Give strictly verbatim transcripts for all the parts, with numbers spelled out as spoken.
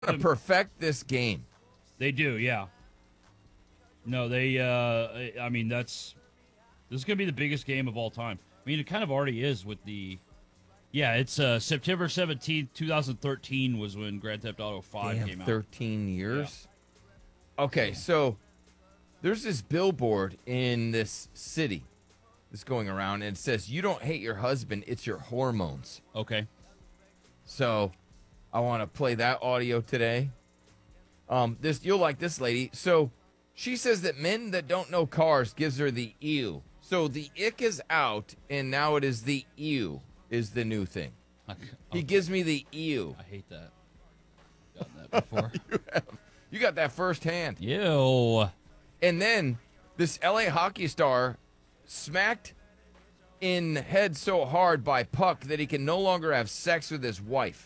to perfect this game. They do, yeah. No, they. Uh, I mean, that's this is gonna be the biggest game of all time. I mean, it kind of already is with the. Yeah, it's uh, September seventeenth, twenty thirteen was when Grand Theft Auto five Damn, came out. thirteen years. Yeah. Okay, so there's this billboard in this city that's going around, and it says, "You don't hate your husband; it's your hormones." Okay. So, I want to play that audio today. Um, this you'll like this lady. So, she says that men that don't know cars gives her the ew. So the ick is out, and now it is the ew is the new thing. Okay. He gives me the ew. I hate that. Gotten that before. you, have, you got that firsthand. Ew. And then this L A hockey star smacked in the head so hard by puck that he can no longer have sex with his wife.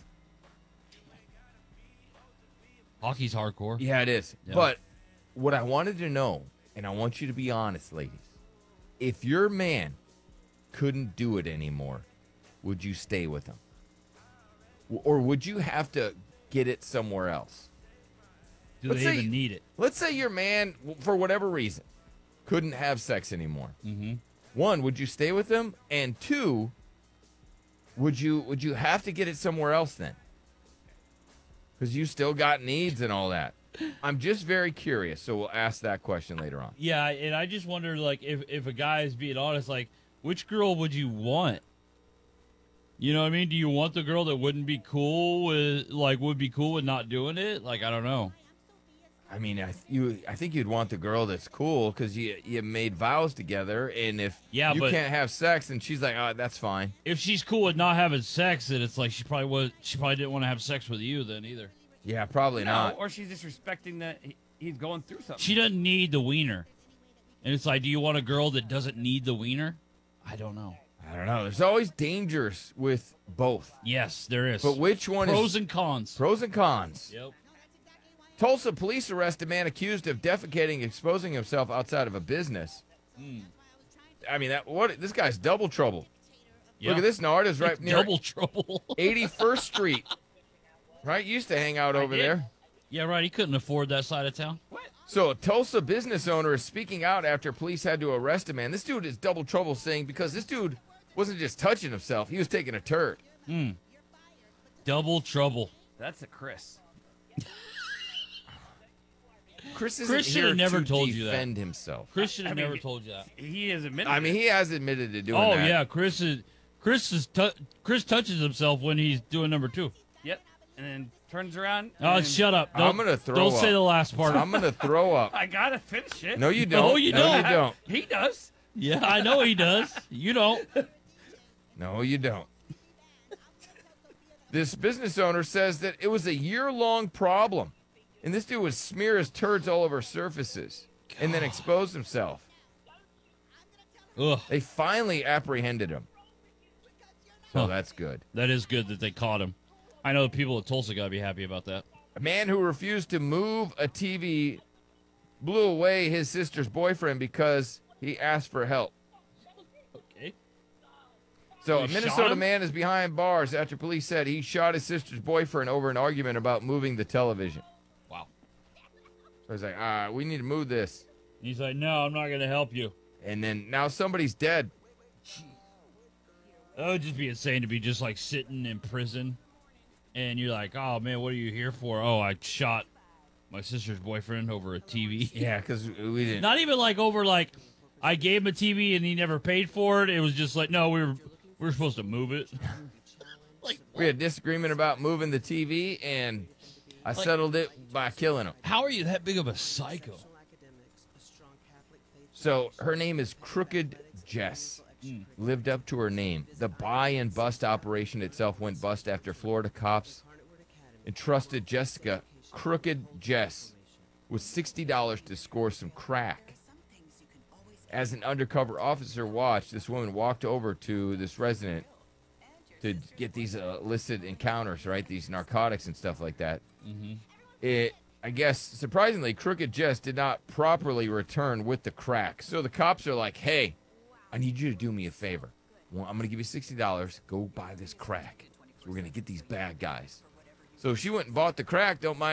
Hockey's hardcore. Yeah, it is. Yeah. But what I wanted to know, and I want you to be honest, ladies, if your man couldn't do it anymore, would you stay with him? Or would you have to get it somewhere else? Do let's they say, even need it? Let's say your man, for whatever reason, couldn't have sex anymore. Mm-hmm. One, would you stay with him? And two, would you would you have to get it somewhere else then? Because you still got needs and all that. I'm just very curious, so we'll ask that question later on. Yeah, and I just wonder, like, if, if a guy is being honest, like, which girl would you want? You know what I mean? Do you want the girl that wouldn't be cool with, like, would be cool with not doing it? Like, I don't know. I mean, I you I think you'd want the girl that's cool because you you made vows together, and if yeah, you but can't have sex, and she's like, oh, that's fine. If she's cool with not having sex, then it's like she probably was. She probably didn't want to have sex with you then either. Yeah, probably no, not. Or she's disrespecting that he, he's going through something. She doesn't need the wiener, and it's like, do you want a girl that doesn't need the wiener? I don't know. I don't know. There's always dangers with both. Yes, there is. But which one pros is pros and cons? Pros and cons. Yep. Tulsa police arrest a man accused of defecating, exposing himself outside of a business. Mm. I mean, that what this guy's double trouble. Yeah. Look at this Nard is right it's near double trouble. eighty-first Street. Right, used to hang out over there. Yeah, right. He couldn't afford that side of town. What? So a Tulsa business owner is speaking out after police had to arrest a man. This dude is double trouble, saying because this dude wasn't just touching himself; he was taking a turd. Mm. Double trouble. That's a Chris. Chris isn't Chris should here have never to told you that. defend himself. Chris should have I mean, never told you that. He has admitted. I mean, it. he has admitted to doing oh, that. Oh yeah, Chris is. Chris is. Tu- Chris touches himself when he's doing number two. Yep, and then turns around. Oh, and shut up! Don't, I'm gonna throw Don't up. say the last part. I'm gonna throw up. I gotta finish it. No, you don't. No, you no, don't. you don't. He does. Yeah, I know he does. You don't. No, you don't. This business owner says that it was a year-long problem, and this dude would smear his turds all over surfaces and then expose himself. Ugh. They finally apprehended him. So Huh. that's good. That is good that they caught him. I know the people at Tulsa gotta be happy about that. A man who refused to move a T V blew away his sister's boyfriend because he asked for help. Okay. So He a shot Minnesota him? man is behind bars after police said he shot his sister's boyfriend over an argument about moving the television. Wow. So he's like, ah, we need to move this. He's like, no, I'm not gonna help you. And then now somebody's dead. That would just be insane to be just like sitting in prison, and you're like, oh man, what are you here for? Oh, I shot my sister's boyfriend over a T V. Yeah, because we didn't. Not even like over like I gave him a T V and he never paid for it. It was just like, no, we were we were supposed to move it. Like We had disagreement about moving the T V, and I Like- settled it by killing him. how are you that big of a psycho? So her name is Crooked Jess. Mm. Lived up to her name. The buy and bust operation itself went bust after Florida cops entrusted Jessica, Crooked Jess, with sixty dollars to score some crack. As an undercover officer watched, this woman walked over to this resident to get these uh, illicit encounters, right? These narcotics and stuff like that. Mm-hmm. It, I guess, surprisingly, Crooked Jess did not properly return with the crack. So the cops are like, hey, I need you to do me a favor. Well, I'm going to give you sixty dollars. Go buy this crack. So we're going to get these bad guys. So if she went and bought the crack, don't mind